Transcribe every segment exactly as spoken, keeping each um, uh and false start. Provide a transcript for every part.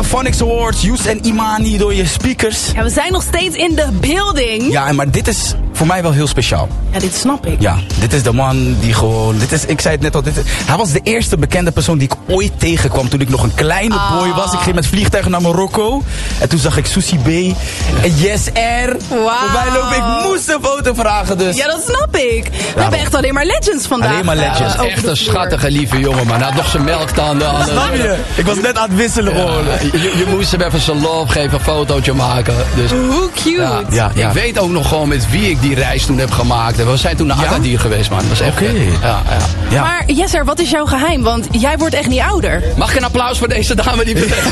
de Phonics Awards. Joes en Imani door je speakers. Ja, we zijn nog steeds in de building. Ja, maar dit is voor mij wel heel speciaal. Ja, dit snap ik. Ja, dit is de man die gewoon... Dit is, ik zei het net al. Dit is, hij was de eerste bekende persoon die ik ooit tegenkwam toen ik nog een kleine Ah. boy was. Ik ging met vliegtuigen naar Marokko. En toen zag ik Susie B. En Yes R. Wauw. Voorbij lopen. Ik moest een foto vragen dus. Ja, dat snap ik. We hebben echt alleen maar legends vandaag. Alleen maar legends. uh, Dat is over echt de een vloer. schattige, lieve jongen, man. Hij had nog zijn melktanden. Alles. Snap je? Ik was net aan het wisselen gewoon. Ja, je, je moest hem even zijn love geven, een fotootje maken. Dus, Hoe cute. ja, Ja, ja. Ik weet ook nog gewoon met wie ik die reis toen heb gemaakt. We zijn toen naar Ja? Agadir geweest, man. Dat was echt Oké. vet. Ja, ja. Ja. Maar Jesser, wat is jouw geheim? Want jij wordt echt niet ouder. Mag ik een applaus voor deze dame die beweegt?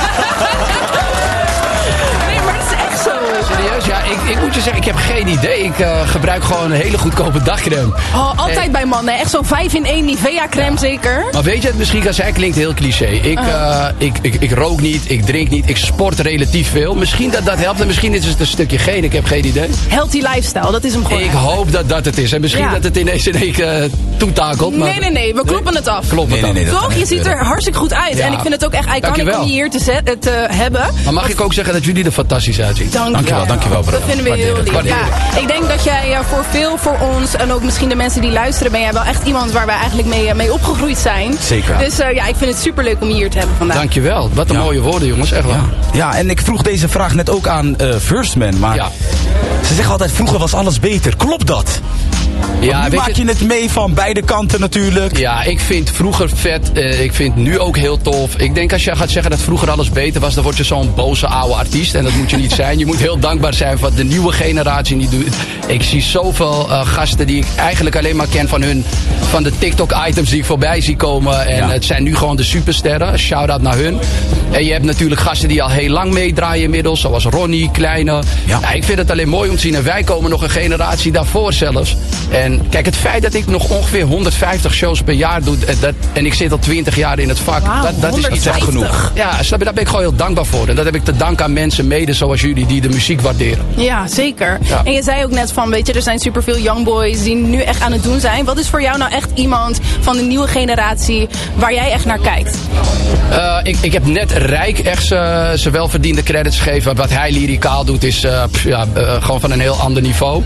Nee, maar het is echt zo. Serieus? Ja, ik, ik moet je zeggen, ik heb geen idee. Ik uh, gebruik gewoon een hele goedkope dagcreme. Oh, altijd En- bij mannen. Echt zo'n vijf in één Nivea crème zeker. Maar weet je, misschien kan zij klinkt heel cliché. Ik, uh, ik, ik, ik rook niet, ik drink niet, ik sport relatief veel. Misschien dat dat helpt en misschien is het een stukje geen, ik heb geen idee. Healthy lifestyle, dat is hem gewoon. Ik hoop dat dat het is. En misschien Ja. dat het ineens in één keer uh, toetakelt. Maar Nee, nee, nee. We kloppen het af. Klopt Nee, het nee, nee, af. dat Toch? kan Je echt ziet er gebeuren. hartstikke goed uit. Ja. En ik vind het ook echt iconic Dankjewel. om je hier te, zet, te hebben. Maar mag ik ook zeggen dat jullie er fantastisch uitzien? Dank Dankjewel, je. dankjewel, bro. Dat vinden we Waardeer heel het, lief. waardeer Ja, ik denk dat jij uh, voor veel voor ons en ook misschien de mensen die luisteren, ben jij wel echt iemand waar wij eigenlijk mee, uh, mee opgegroeid zijn. Zeker. Dus uh, ja, ik vind het superleuk om je hier te hebben vandaag. Dankjewel. Wat een Ja. mooie woorden, jongens. Echt waar. Ja. ja, en ik vroeg deze vraag net ook aan uh, First Man. Maar Ja. ze zeggen altijd, vroeger was alles beter. Klopt dat? Ja, nu weet maak je het mee van beide kanten natuurlijk. Ja, ik vind vroeger vet. Uh, ik vind nu ook heel tof. Ik denk als je gaat zeggen dat vroeger alles beter was, dan word je zo'n boze oude artiest. En dat moet je niet zijn. Je moet heel dankbaar zijn voor de nieuwe generatie die doet. Ik zie zoveel uh, gasten die ik eigenlijk alleen maar ken van hun, van de TikTok-items die ik voorbij zie komen. En Ja. het zijn nu gewoon de supersterren. Shout-out naar hun. En je hebt natuurlijk gasten die al heel lang meedraaien inmiddels, zoals Ronnie, Kleine. Ja. Ja, ik vind het alleen mooi om te zien. En wij komen nog een generatie daarvoor zelfs. En kijk, het feit dat ik nog ongeveer honderdvijftig shows per jaar doe, eh, dat, en ik zit al twintig jaar in het vak, Wauw, dat, dat is iets echt honderdvijftig. genoeg. Ja, snap je, daar ben ik gewoon heel dankbaar voor. En dat heb ik te danken aan mensen mede zoals jullie die de muziek waarderen. Ja, zeker. Ja. En je zei ook net van, weet je, er zijn superveel youngboys die nu echt aan het doen zijn. Wat is voor jou nou echt iemand van de nieuwe generatie waar jij echt naar kijkt? Uh, ik, ik heb net Rijk echt zijn welverdiende credits gegeven. Wat hij lyricaal doet is uh, pff, ja, uh, gewoon van een heel ander niveau.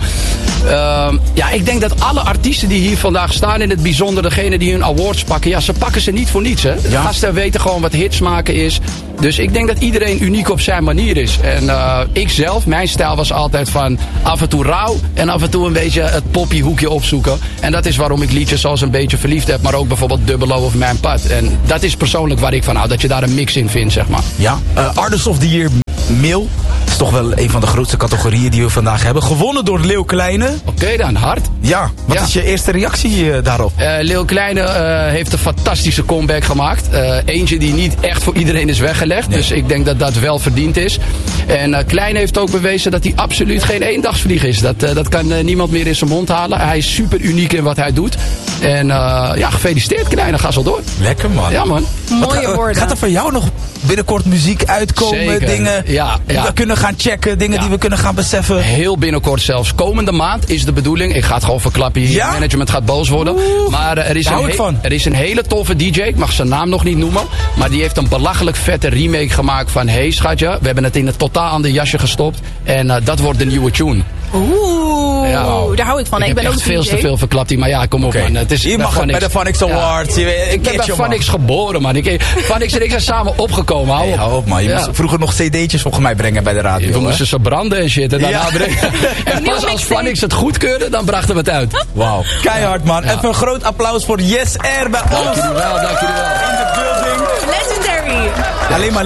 Uh, ja, ik denk dat alle artiesten die hier vandaag staan, in het bijzonder degene die hun awards pakken, ja, ze pakken ze niet voor niets. Hè? De Ja. gasten weten gewoon wat hits maken is. Dus ik denk dat iedereen uniek op zijn manier is. En uh, ik zelf, mijn stijl was altijd van af en toe rauw en af en toe een beetje het poppy hoekje opzoeken. En dat is waarom ik liedjes zoals Een Beetje Verliefd heb, maar ook bijvoorbeeld Double O of Mijn Pad. En dat is persoonlijk waar ik van hou, dat je daar een mix in vindt, zeg maar. Ja, uh, Artist of the Year Male is toch wel een van de grootste categorieën die we vandaag hebben. Gewonnen door Leeuw Kleine. Oké okay, dan, hard. Ja, wat Ja. is je eerste reactie uh, daarop? Uh, Leeuw Kleine uh, heeft een fantastische comeback gemaakt. Uh, eentje die niet echt voor iedereen is weggelegd. Nee. Dus ik denk dat dat wel verdiend is. En uh, Kleine heeft ook bewezen dat hij absoluut geen eendagsvlieg is. Dat, uh, dat kan uh, niemand meer in zijn mond halen. Hij is super uniek in wat hij doet. En uh, ja, gefeliciteerd Kleine, ga zo door. Lekker man. Ja man. Mooie Wat, uh, woorden. Gaat er van jou nog binnenkort muziek uitkomen? Zeker. Dingen Ja, die ja. we kunnen gaan checken, dingen Ja. die we kunnen gaan beseffen. Heel binnenkort zelfs. Komende maand is de bedoeling. Ik ga het gewoon verklappen hier. Ja? Het management gaat boos worden. Oeh, maar uh, er, is daar een hou ik he- van. er is een hele toffe D J. Ik mag zijn naam nog niet noemen. Maar die heeft een belachelijk vette remake gemaakt van Hey schatje. We hebben het in een totaal ander jasje gestopt. En uh, dat wordt de nieuwe tune. Oeh, Ja. daar hou ik van. Ik, Ik, heb ben echt ook veel D J. te veel verklapt hier. Maar ja, kom op Oké. man. Het is Je bij mag het bij de Phonics Awards. Je weet- Ik ben bij keertje, man. Phonics geboren man. Ik, Phonics en ik zijn samen opgekomen. Hou Hey, op. hou op man, je Ja. moest vroeger nog cd'tjes volgens mij brengen bij de radio. We hè? moesten ze branden en shit. En daarna Ja. brengen. En Nieuwe pas als mixtape. Phonics het goedkeurde, dan brachten we het uit. Wauw, keihard man. Ja. Even een groot applaus voor Yes R bij Dank ons jullie wel, dank jullie wel. in de building. Legendary. Alleen maar